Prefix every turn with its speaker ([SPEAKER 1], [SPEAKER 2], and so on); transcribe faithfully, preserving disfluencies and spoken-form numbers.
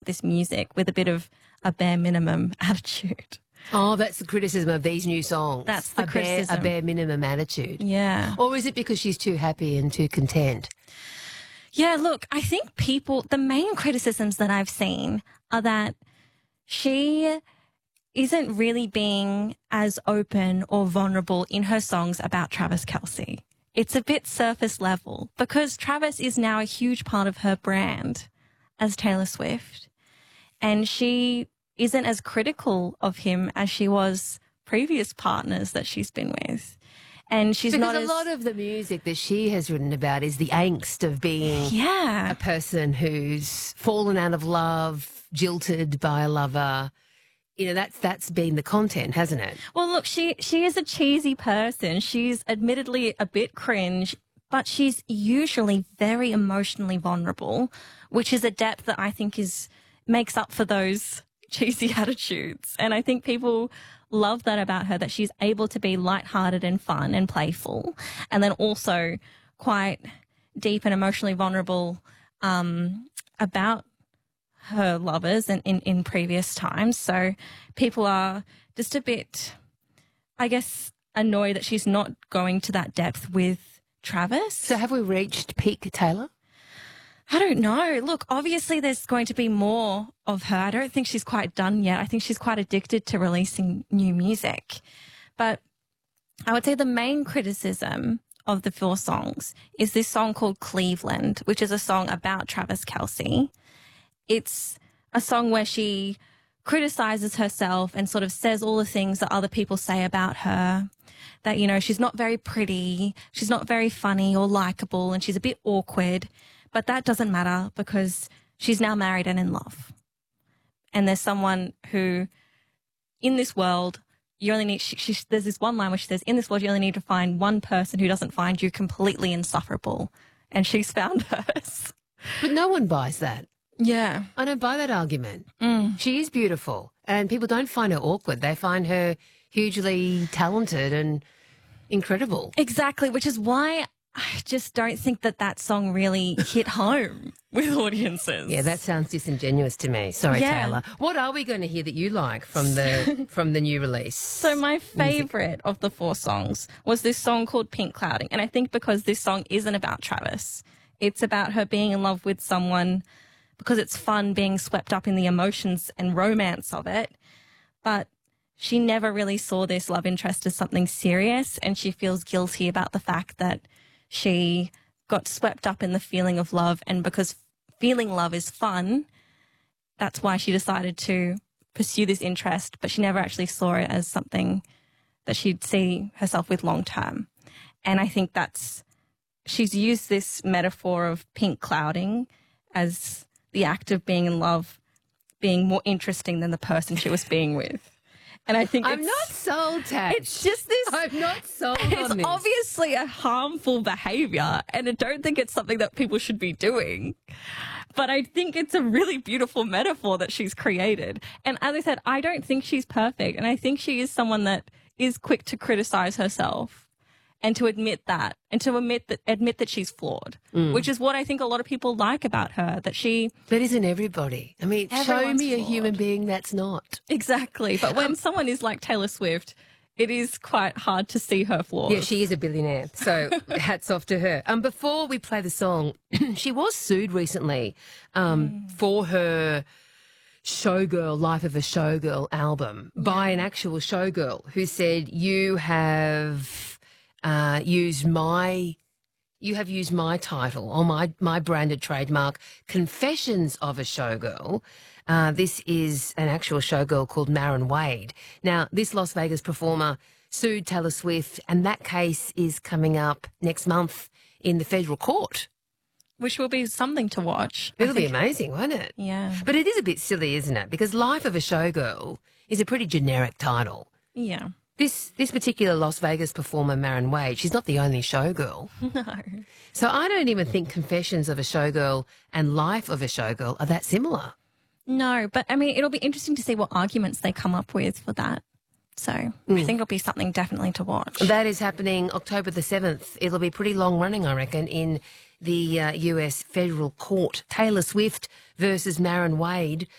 [SPEAKER 1] this music with a bit of a bare minimum attitude.
[SPEAKER 2] Oh, that's the criticism of these new songs.
[SPEAKER 1] That's the
[SPEAKER 2] a
[SPEAKER 1] criticism.
[SPEAKER 2] Bare, a bare minimum attitude.
[SPEAKER 1] Yeah.
[SPEAKER 2] Or is it because she's too happy and too content?
[SPEAKER 1] Yeah, look, I think people, the main criticisms that I've seen are that she isn't really being as open or vulnerable in her songs about Travis Kelce. It's a bit surface level because Travis is now a huge part of her brand as Taylor Swift. And she isn't as critical of him as she was previous partners that she's been with. And she's
[SPEAKER 2] because
[SPEAKER 1] not
[SPEAKER 2] a
[SPEAKER 1] as...
[SPEAKER 2] lot of the music that she has written about is the angst of being
[SPEAKER 1] yeah.
[SPEAKER 2] a person who's fallen out of love, jilted by a lover. You know, that's that's been the content, hasn't it?
[SPEAKER 1] Well, look, she she is a cheesy person. She's admittedly a bit cringe, but she's usually very emotionally vulnerable, which is a depth that I think is makes up for those cheesy attitudes. And I think people love that about her, that she's able to be lighthearted and fun and playful, and then also quite deep and emotionally vulnerable um, about her lovers and in, in previous times. So people are just a bit, I guess, annoyed that she's not going to that depth with Travis.
[SPEAKER 2] So have we reached peak Taylor?
[SPEAKER 1] I don't know. Look, obviously there's going to be more of her. I don't think she's quite done yet. I think she's quite addicted to releasing new music. But I would say the main criticism of the four songs is this song called Cleveland, which is a song about Travis Kelce. It's a song where she criticizes herself and sort of says all the things that other people say about her. That, you know, she's not very pretty, she's not very funny or likable, and she's a bit awkward. But that doesn't matter because she's now married and in love. And there's someone who, in this world, you only need, she, she, there's this one line where she says, in this world, you only need to find one person who doesn't find you completely insufferable. And she's found hers.
[SPEAKER 2] But no one buys that.
[SPEAKER 1] Yeah.
[SPEAKER 2] I don't buy that argument.
[SPEAKER 1] Mm.
[SPEAKER 2] She is beautiful, and people don't find her awkward. They find her hugely talented and incredible.
[SPEAKER 1] Exactly, which is why I just don't think that that song really hit home with audiences.
[SPEAKER 2] Yeah, that sounds disingenuous to me. Sorry,
[SPEAKER 1] Yeah.
[SPEAKER 2] Taylor. What are we going to hear that you like from the from the new release?
[SPEAKER 1] So my favourite of the four songs was this song called Pink Clouding. And I think because this song isn't about Travis, it's about her being in love with someone because it's fun being swept up in the emotions and romance of it. But she never really saw this love interest as something serious, and she feels guilty about the fact that she got swept up in the feeling of love, and because feeling love is fun, that's why she decided to pursue this interest, but she never actually saw it as something that she'd see herself with long term. And I think that's, she's used this metaphor of pink clouding as the act of being in love being more interesting than the person she was being with. And I think
[SPEAKER 2] I'm
[SPEAKER 1] it's,
[SPEAKER 2] not sold, Tat.
[SPEAKER 1] it's just this.
[SPEAKER 2] I'm not sold
[SPEAKER 1] It's
[SPEAKER 2] on this.
[SPEAKER 1] obviously a harmful behaviour, and I don't think it's something that people should be doing. But I think it's a really beautiful metaphor that she's created. And as I said, I don't think she's perfect, and I think she is someone that is quick to criticise herself and to admit that, and to admit that admit that she's flawed,
[SPEAKER 2] Mm.
[SPEAKER 1] which is what I think a lot of people like about her, that she...
[SPEAKER 2] But isn't everybody? I mean, show
[SPEAKER 1] Everyone's
[SPEAKER 2] me a
[SPEAKER 1] flawed.
[SPEAKER 2] human being that's not.
[SPEAKER 1] Exactly. But when someone is like Taylor Swift, it is quite hard to see her flaws.
[SPEAKER 2] Yeah, she is a billionaire, so hats off to her. Um, before we play the song, she was sued recently um, mm. for her Showgirl, Life of a Showgirl album yeah. by an actual showgirl who said, you have uh, used my... You have used my title or my, my branded trademark, Confessions of a Showgirl. Uh, this is an actual showgirl called Maren Wade. Now, this Las Vegas performer sued Taylor Swift, and that case is coming up next month in the federal court.
[SPEAKER 1] Which will be something to watch.
[SPEAKER 2] It'll be amazing, won't it?
[SPEAKER 1] Yeah.
[SPEAKER 2] But it is a bit silly, isn't it? Because Life of a Showgirl is a pretty generic title.
[SPEAKER 1] Yeah.
[SPEAKER 2] This this particular Las Vegas performer, Maren Wade, she's not the only showgirl.
[SPEAKER 1] No.
[SPEAKER 2] So I don't even think Confessions of a Showgirl and Life of a Showgirl are that similar.
[SPEAKER 1] No, but I mean, it'll be interesting to see what arguments they come up with for that. So mm. I think it'll be something definitely to watch.
[SPEAKER 2] That is happening October the seventh. It'll be pretty long running, I reckon, in the uh, U S federal court. Taylor Swift versus Maren Wade